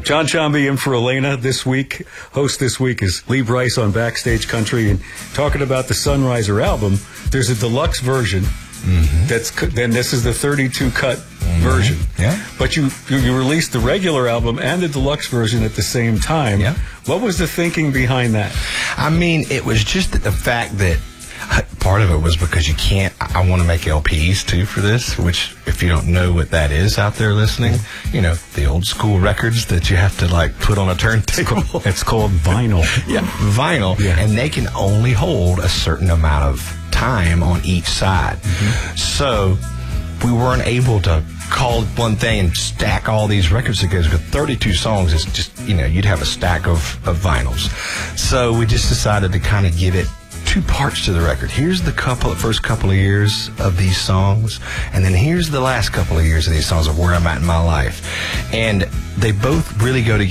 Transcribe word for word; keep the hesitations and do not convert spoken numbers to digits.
John Chambi in for Elena this week. Host this week is Lee Brice on Backstage Country, and talking about the Sunriser album. There's a deluxe version. Mm-hmm. That's then this is the thirty-two cut mm-hmm. version. Yeah. But you, you you released the regular album and the deluxe version at the same time. Yeah. What was the thinking behind that? I mean, it was just the fact that part of it was because you can't. I want to make L Ps too for this, which if you don't know what that is out there listening, you know, the old school records that you have to like put on a turntable. It's called, it's called vinyl. Yeah, vinyl. Yeah. And they can only hold a certain amount of time on each side. Mm-hmm. So we weren't able to call one thing and stack all these records together. With thirty-two songs, it's just, you know, you'd have a stack of, of vinyls. So we just decided to kind of give it two parts to the record. Here's the couple, first couple of years of these songs, and then here's the last couple of years of these songs of where I'm at in my life. And they both really go together.